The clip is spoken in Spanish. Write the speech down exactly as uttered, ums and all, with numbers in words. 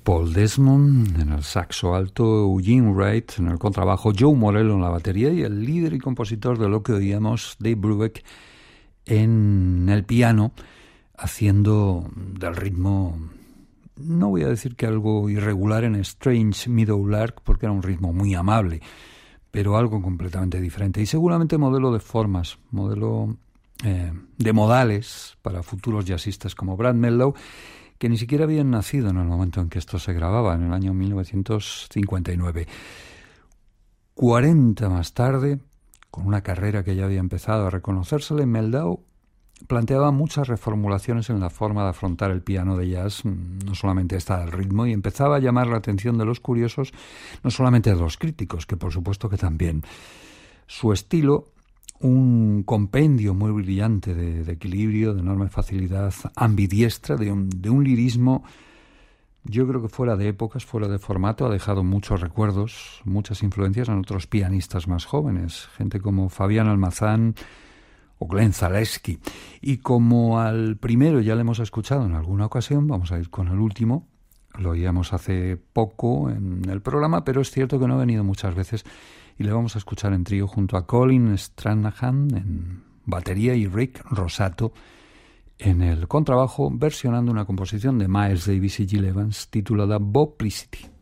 Paul Desmond en el saxo alto, Eugene Wright en el contrabajo, Joe Morello en la batería y el líder y compositor de lo que oíamos, Dave Brubeck, en el piano, haciendo del ritmo, no voy a decir que algo irregular en Strange Meadow Lark, porque era un ritmo muy amable, pero algo completamente diferente. Y seguramente modelo de formas, modelo eh, de modales para futuros jazzistas como Brad Mehldau, que ni siquiera habían nacido en el momento en que esto se grababa, en el año mil novecientos cincuenta y nueve. cuarenta más tarde, con una carrera que ya había empezado a reconocérsele, Mehldau planteaba muchas reformulaciones en la forma de afrontar el piano de jazz, no solamente esta del ritmo, y empezaba a llamar la atención de los curiosos, no solamente de los críticos, que por supuesto que también. Su estilo, un compendio muy brillante de, de equilibrio, de enorme facilidad ambidiestra, de un, de un lirismo, yo creo que fuera de épocas, fuera de formato, ha dejado muchos recuerdos, muchas influencias en otros pianistas más jóvenes, gente como Fabián Almazán o Glenn Zaleski. Y como al primero ya le hemos escuchado en alguna ocasión, vamos a ir con el último. Lo oíamos hace poco en el programa, pero es cierto que no ha venido muchas veces y le vamos a escuchar en trío junto a Colin Stranahan en batería y Rick Rosato en el contrabajo, versionando una composición de Miles Davis y Gil Evans titulada Boplicity.